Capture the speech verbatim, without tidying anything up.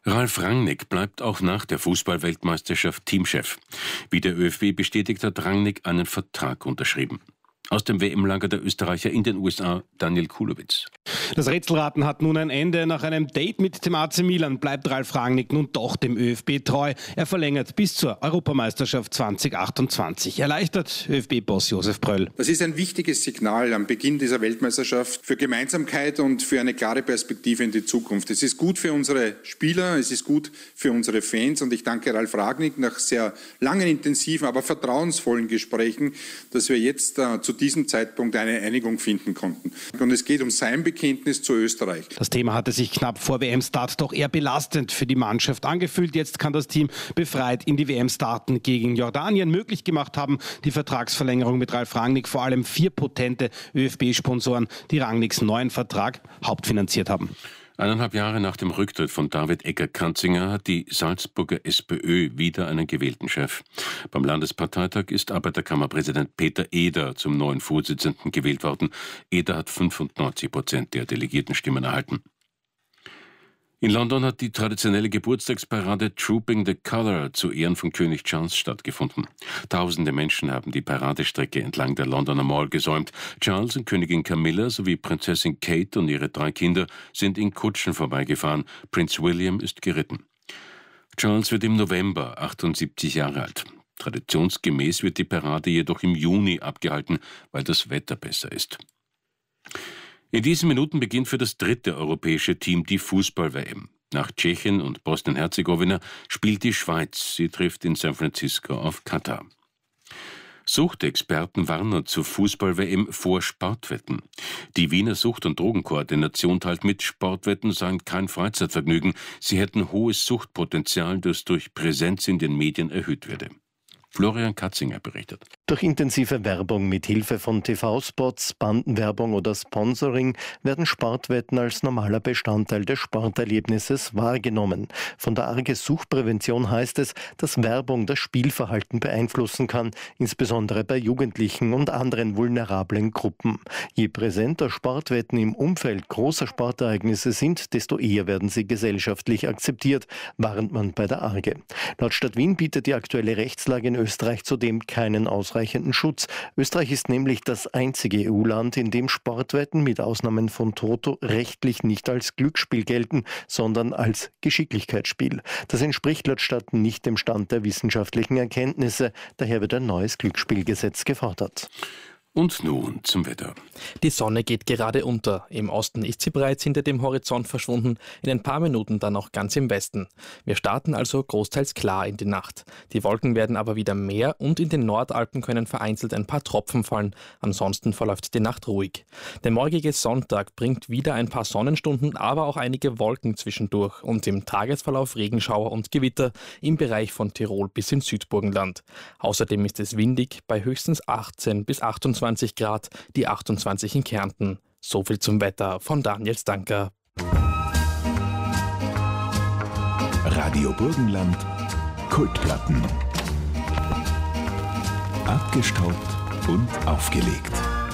Ralf Rangnick bleibt auch nach der Fußball-Weltmeisterschaft Teamchef. Wie der ÖFB bestätigt, hat Rangnick einen Vertrag unterschrieben. Aus dem W M-Lager der Österreicher in den U S A, Daniel Kulowitz. Das Rätselraten hat nun ein Ende. Nach einem Date mit dem A C Milan bleibt Ralf Rangnick nun doch dem ÖFB treu. Er verlängert bis zur Europameisterschaft zwanzig achtundzwanzig. Erleichtert ÖFB-Boss Josef Pröll. Das ist ein wichtiges Signal am Beginn dieser Weltmeisterschaft für Gemeinsamkeit und für eine klare Perspektive in die Zukunft. Es ist gut für unsere Spieler, es ist gut für unsere Fans und ich danke Ralf Rangnick nach sehr langen, intensiven, aber vertrauensvollen Gesprächen, dass wir jetzt äh, zu diesem Zeitpunkt eine Einigung finden konnten. Und es geht um sein Bekenntnis zu Österreich. Das Thema hatte sich knapp vor W M-Start doch eher belastend für die Mannschaft angefühlt. Jetzt kann das Team befreit in die W M starten gegen Jordanien. Möglich gemacht haben die Vertragsverlängerung mit Ralf Rangnick vor allem vier potente ÖFB-Sponsoren, die Rangnicks neuen Vertrag hauptfinanziert haben. Eineinhalb Jahre nach dem Rücktritt von David Egger-Kranzinger hat die Salzburger SPÖ wieder einen gewählten Chef. Beim Landesparteitag ist Arbeiterkammerpräsident Peter Eder zum neuen Vorsitzenden gewählt worden. Eder hat fünfundneunzig Prozent der Delegiertenstimmen erhalten. In London hat die traditionelle Geburtstagsparade Trooping the Colour zu Ehren von König Charles stattgefunden. Tausende Menschen haben die Paradestrecke entlang der Londoner Mall gesäumt. Charles und Königin Camilla sowie Prinzessin Kate und ihre drei Kinder sind in Kutschen vorbeigefahren. Prinz William ist geritten. Charles wird im November achtundsiebzig Jahre alt. Traditionsgemäß wird die Parade jedoch im Juni abgehalten, weil das Wetter besser ist. In diesen Minuten beginnt für das dritte europäische Team die Fußball-W M. Nach Tschechien und Bosnien-Herzegowina spielt die Schweiz. Sie trifft in San Francisco auf Katar. Suchtexperten warnen zur Fußball-W M vor Sportwetten. Die Wiener Sucht- und Drogenkoordination teilt mit, Sportwetten seien kein Freizeitvergnügen. Sie hätten hohes Suchtpotenzial, das durch Präsenz in den Medien erhöht werde. Florian Katzinger berichtet. Durch intensive Werbung mit Hilfe von T V-Spots, Bandenwerbung oder Sponsoring werden Sportwetten als normaler Bestandteil des Sporterlebnisses wahrgenommen. Von der Arges Suchtprävention heißt es, dass Werbung das Spielverhalten beeinflussen kann, insbesondere bei Jugendlichen und anderen vulnerablen Gruppen. Je präsenter Sportwetten im Umfeld großer Sportereignisse sind, desto eher werden sie gesellschaftlich akzeptiert, warnt man bei der Arge. Laut Stadt Wien bietet die aktuelle Rechtslage in Österreich zudem keinen ausreichenden Schutz. Österreich ist nämlich das einzige E U-Land, in dem Sportwetten mit Ausnahmen von Toto rechtlich nicht als Glücksspiel gelten, sondern als Geschicklichkeitsspiel. Das entspricht laut Stadt nicht dem Stand der wissenschaftlichen Erkenntnisse. Daher wird ein neues Glücksspielgesetz gefordert. Und nun zum Wetter. Die Sonne geht gerade unter. Im Osten ist sie bereits hinter dem Horizont verschwunden, in ein paar Minuten dann auch ganz im Westen. Wir starten also großteils klar in die Nacht. Die Wolken werden aber wieder mehr und in den Nordalpen können vereinzelt ein paar Tropfen fallen. Ansonsten verläuft die Nacht ruhig. Der morgige Sonntag bringt wieder ein paar Sonnenstunden, aber auch einige Wolken zwischendurch und im Tagesverlauf Regenschauer und Gewitter im Bereich von Tirol bis ins Südburgenland. Außerdem ist es windig bei höchstens achtzehn bis achtundzwanzig Grad, die achtundzwanzig in Kärnten. So viel zum Wetter von Daniel Stanker. Radio Burgenland, Kultplatten. Abgestaubt und aufgelegt.